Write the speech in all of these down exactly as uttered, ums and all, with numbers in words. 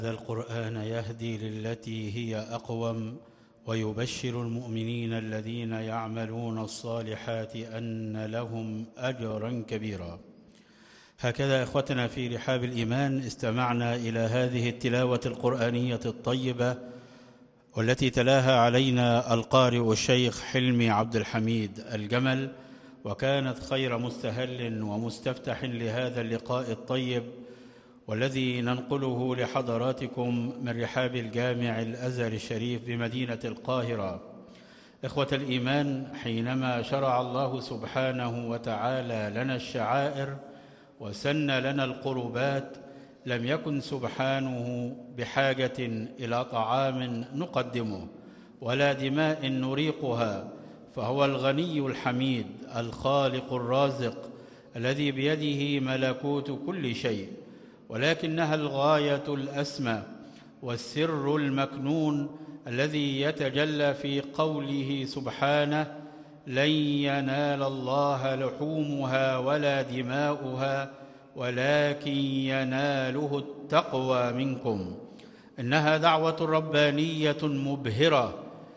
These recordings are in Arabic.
هذا القرآن يهدي للتي هي أقوم ويبشر المؤمنين الذين يعملون الصالحات أن لهم أجرا كبيرا. هكذا إخوتنا في رحاب الإيمان استمعنا إلى هذه التلاوة القرآنية الطيبة والتي تلاها علينا القارئ الشيخ حلمي عبد الحميد الجمل، وكانت خير مستهل ومستفتح لهذا اللقاء الطيب والذي ننقله لحضراتكم من رحاب الجامع الأزهر الشريف بمدينة القاهرة. إخوة الإيمان، حينما شرع الله سبحانه وتعالى لنا الشعائر وسن لنا القربات، لم يكن سبحانه بحاجة إلى طعام نقدمه ولا دماء نريقها، فهو الغني الحميد الخالق الرازق الذي بيده ملكوت كل شيء، ولكنها الغاية الأسمى والسر المكنون الذي يتجلى في قوله سبحانه: لن ينال الله لحومها ولا دماؤها ولكن يناله التقوى منكم. إنها دعوة ربانية مبهرة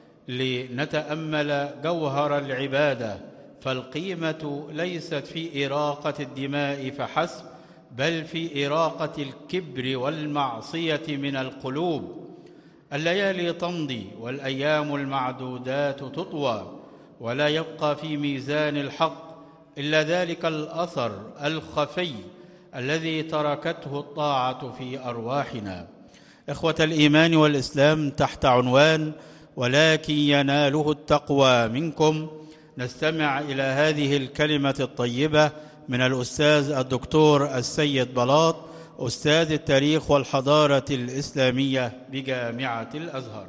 لنتأمل جوهر العبادة، فالقيمة ليست في إراقة الدماء فحسب، بل في إراقة الكبر والمعصية من القلوب. الليالي تمضي والأيام المعدودات تطوى، ولا يبقى في ميزان الحق إلا ذلك الأثر الخفي الذي تركته الطاعة في أرواحنا. إخوة الإيمان والإسلام، تحت عنوان ولكن يناله التقوى منكم، نستمع إلى هذه الكلمة الطيبة من الأستاذ الدكتور السيد بلاط، أستاذ التاريخ والحضارة الإسلامية بجامعة الأزهر.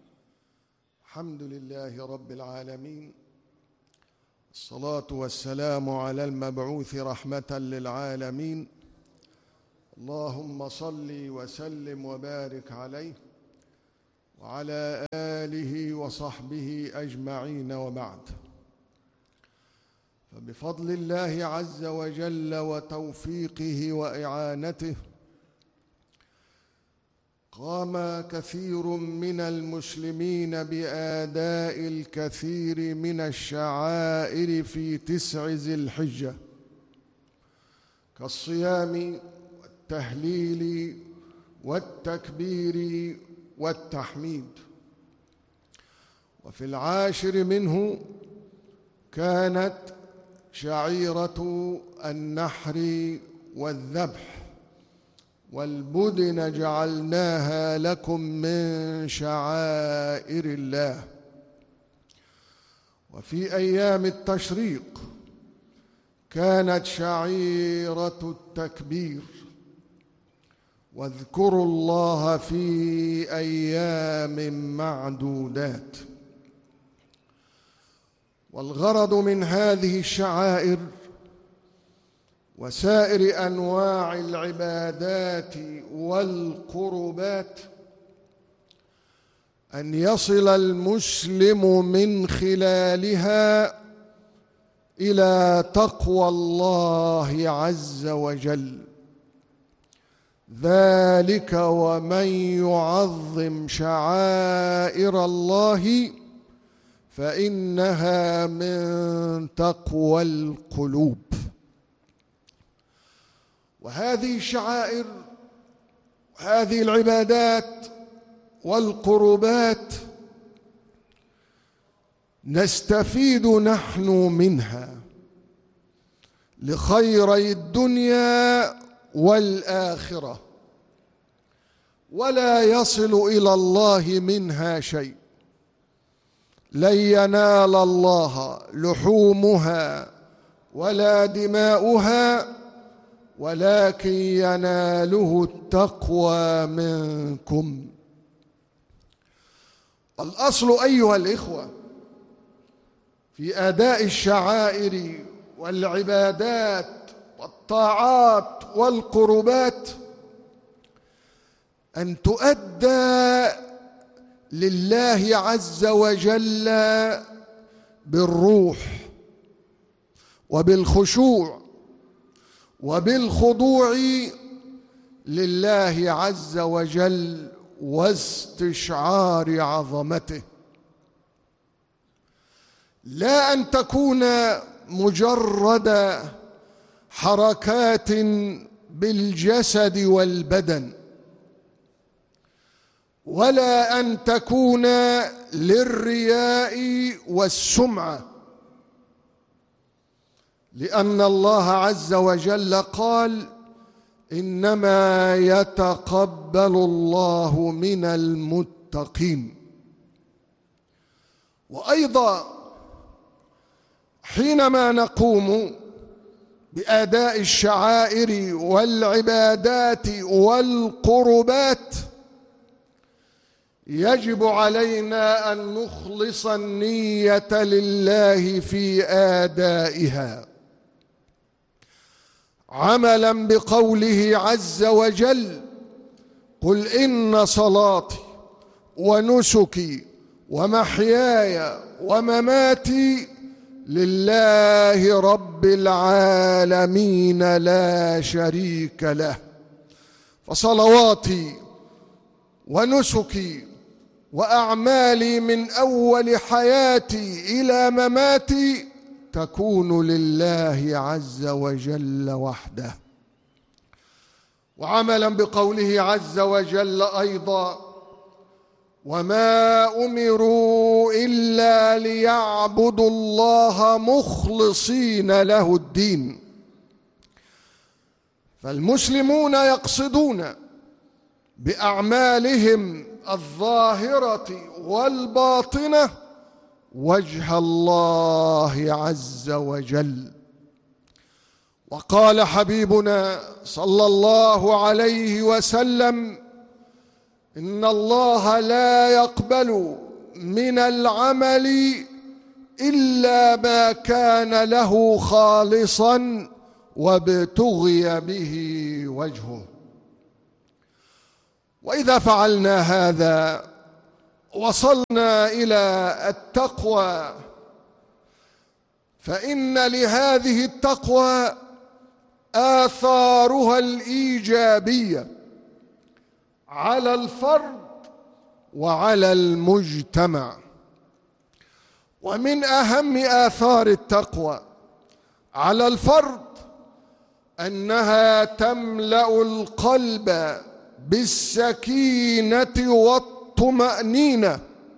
الحمد لله رب العالمين، الصلاة والسلام على المبعوث رحمة للعالمين، اللهم صل وسلم وبارك عليه وعلى آله وصحبه أجمعين، وبعد. فبفضل الله عز وجل وتوفيقه وإعانته قام كثير من المسلمين بأداء الكثير من الشعائر في تسع ذي الحجة، كالصيام والتهليل والتكبير والتحميد. وفي العاشر منه كانت شعيرة النحر والذبح، والبدن جعلناها لكم من شعائر الله. وفي أيام التشريق كانت شعيرة التكبير، واذكروا الله في أيام معدودات. والغرض من هذه الشعائر وسائر أنواع العبادات والقربات أن يصل المسلم من خلالها إلى تقوى الله عز وجل، ذلك ومن يعظم شعائر الله فإنها من تقوى القلوب. وهذه الشعائر وهذه العبادات والقربات نستفيد نحن منها لخيري الدنيا والآخرة، ولا يصل إلى الله منها شيء. لن ينال الله لحومها ولا دماؤها ولكن يناله التقوى منكم. الأصل أيها الإخوة في أداء الشعائر والعبادات والطاعات والقربات أن تؤدى لله عز وجل بالروح وبالخشوع وبالخضوع لله عز وجل واستشعار عظمته، لا أن تكون مجرد حركات بالجسد والبدن، ولا أن تكون للرياء والسمعة، لأن الله عز وجل قال: إنما يتقبل الله من المتقين. وأيضا حينما نقوم بأداء الشعائر والعبادات والقربات يجب علينا أن نخلص النية لله في أدائها، عملا بقوله عز وجل: قل إن صلاتي ونسكي ومحياي ومماتي لله رب العالمين لا شريك له. فصلواتي ونسكي وأعمالي من أول حياتي إلى مماتي تكون لله عز وجل وحده. وعملا بقوله عز وجل أيضا: وما أمروا إلا ليعبدوا الله مخلصين له الدين. فالمسلمون يقصدون بأعمالهم الظاهرة والباطنة وجه الله عز وجل. وقال حبيبنا صلى الله عليه وسلم: إن الله لا يقبل من العمل إلا ما كان له خالصا وابتغي به وجهه. وإذا فعلنا هذا وصلنا إلى التقوى، فإن لهذه التقوى آثارها الإيجابية على الفرد وعلى المجتمع. ومن أهم آثار التقوى على الفرد أنها تملأ القلب بالسكينة والطمأنينة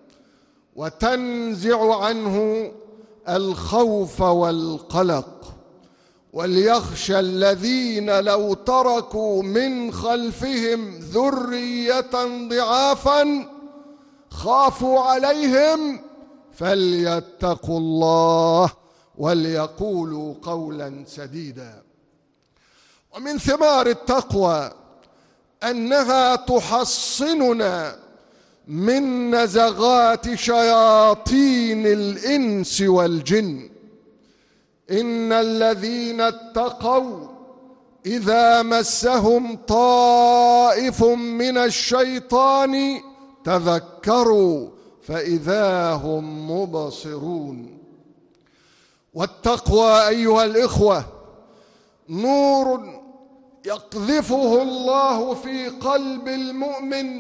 وتنزع عنه الخوف والقلق. وليخشى الذين لو تركوا من خلفهم ذرية ضعافا خافوا عليهم فليتقوا الله وليقولوا قولا سديدا. ومن ثمار التقوى أنها تحصننا من نزغات شياطين الإنس والجن. إن الذين اتقوا إذا مسهم طائف من الشيطان تذكروا فإذا هم مبصرون. والتقوى أيها الإخوة نور يقذفه الله في قلب المؤمن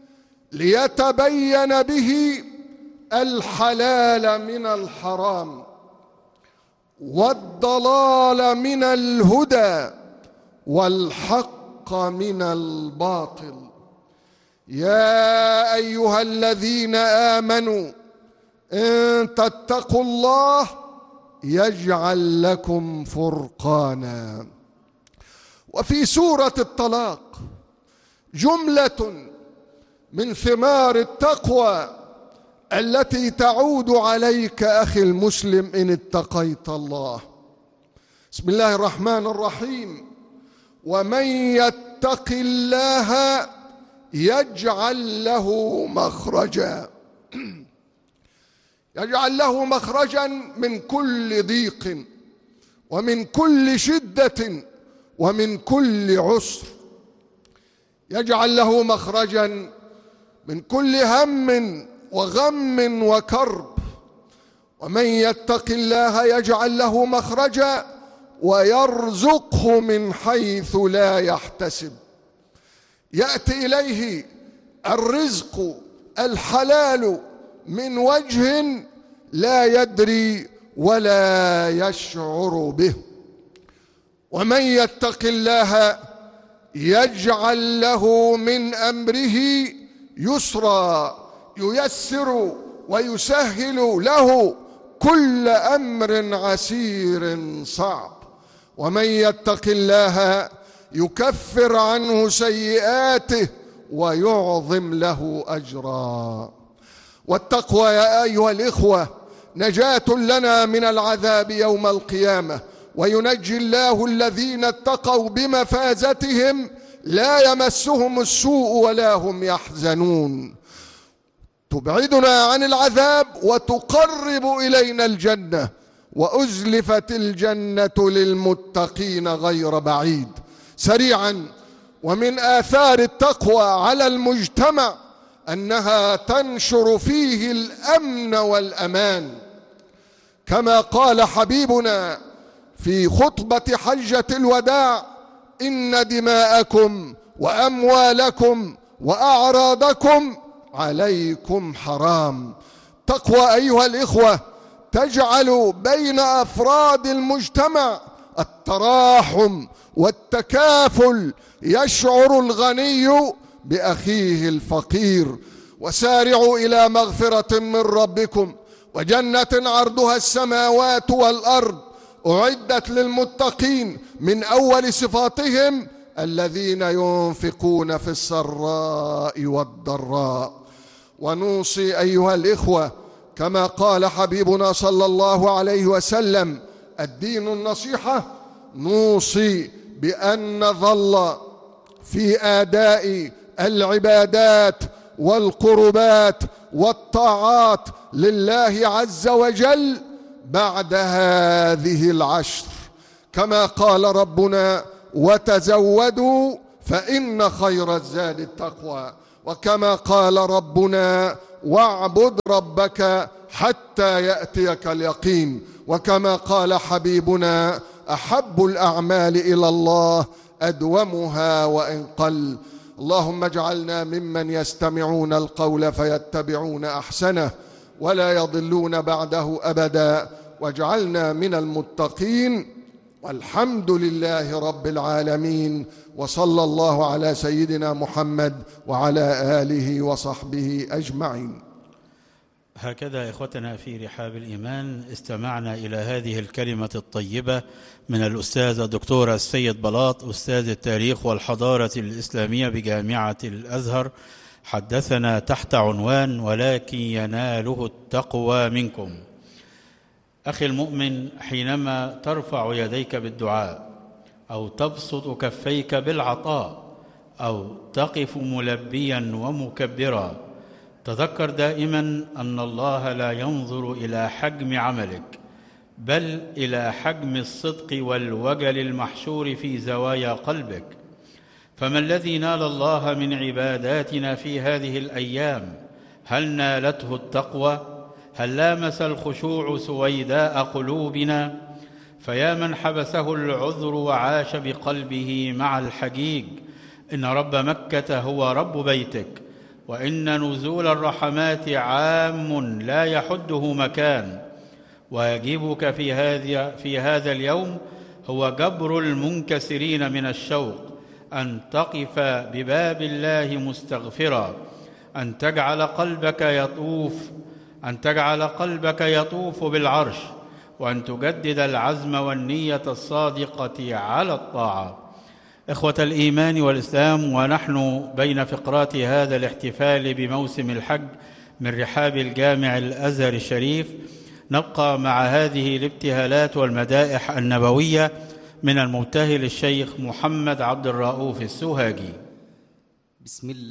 ليتبين به الحلال من الحرام والضلال من الهدى والحق من الباطل. يا أيها الذين آمنوا إن تتقوا الله يجعل لكم فرقانا. وفي سورة الطلاق جملة من ثمار التقوى التي تعود عليك أخي المسلم إن اتقيت الله. بسم الله الرحمن الرحيم: ومن يتق الله يجعل له مخرجا. يجعل له مخرجا من كل ضيق ومن كل شدة ومن كل عسر. يجعل له مخرجا من كل هم وغم وكرب. ومن يتق الله يجعل له مخرجا ويرزقه من حيث لا يحتسب يأتي إليه الرزق الحلال من وجه لا يدري ولا يشعر به. ومن يتق الله يجعل له من أمره يسرا، ييسر ويسهل له كل أمر عسير صعب. ومن يتق الله يكفر عنه سيئاته ويعظم له أجرا. والتقوى يا أيها الإخوة نجاة لنا من العذاب يوم القيامة، وينجي الله الذين اتقوا بمفازتهم لا يمسهم السوء ولا هم يحزنون. تبعدنا عن العذاب وتقرب إلينا الجنة، وأزلفت الجنة للمتقين غير بعيد. سريعا، ومن آثار التقوى على المجتمع أنها تنشر فيه الأمن والأمان، كما قال حبيبنا في خطبة حجة الوداع: إن دماءكم وأموالكم وأعراضكم عليكم حرام. تقوى أيها الإخوة تجعل بين أفراد المجتمع التراحم والتكافل، يشعر الغني بأخيه الفقير. وسارعوا إلى مغفرة من ربكم وجنة عرضها السماوات والأرض أعدت للمتقين، من أول صفاتهم الذين ينفقون في السراء والضراء. ونوصي أيها الإخوة كما قال حبيبنا صلى الله عليه وسلم: الدين النصيحة. نوصي بأن نظل في أداء العبادات والقربات والطاعات لله عز وجل بعد هذه العشر، كما قال ربنا: وتزودوا فإن خير الزاد التقوى. وكما قال ربنا: واعبد ربك حتى يأتيك اليقين. وكما قال حبيبنا: أحب الأعمال إلى الله أدومها وإن قل. اللهم اجعلنا ممن يستمعون القول فيتبعون أحسنه ولا يضلون بعده أبدا، واجعلنا من المتقين. والحمد لله رب العالمين، وصلى الله على سيدنا محمد وعلى آله وصحبه أجمعين. هكذا إخوتنا في رحاب الإيمان استمعنا إلى هذه الكلمة الطيبة من الأستاذ الدكتور السيد بلاط، أستاذ التاريخ والحضارة الإسلامية بجامعة الأزهر. حدثنا تحت عنوان: ولكن يناله التقوى منكم. أخي المؤمن، حينما ترفع يديك بالدعاء أو تبسط كفيك بالعطاء أو تقف ملبيا ومكبرا، تذكر دائما أن الله لا ينظر إلى حجم عملك، بل إلى حجم الصدق والوجل المحشور في زوايا قلبك. فما الذي نال الله من عباداتنا في هذه الأيام؟ هل نالته التقوى؟ هل لامس الخشوع سويداء قلوبنا؟ فيا من حبسه العذر وعاش بقلبه مع الحجيج، إن رب مكة هو رب بيتك، وإن نزول الرحمات عام لا يحده مكان. واجبك في هذا في هذا اليوم هو جبر المنكسرين من الشوق، أن تقف بباب الله مستغفرا، أن تجعل قلبك يطوف أن تجعل قلبك يطوف بالعرش، وأن تجدد العزم والنية الصادقة على الطاعة. إخوة الإيمان والإسلام، ونحن بين فقرات هذا الاحتفال بموسم الحج من رحاب الجامع الأزهر الشريف، نبقى مع هذه الابتهالات والمدائح النبوية من المبتهل الشيخ محمد عبد الرؤوف السوهاجي. بسم الله.